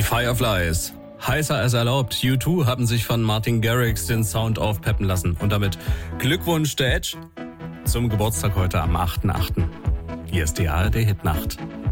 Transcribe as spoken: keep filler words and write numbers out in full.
Fireflies. Heißer als erlaubt. U zwei haben sich von Martin Garrix den Sound aufpeppen lassen. Und damit Glückwunsch, der Edge, zum Geburtstag heute am achten achten Hier ist die A R D Hitnacht.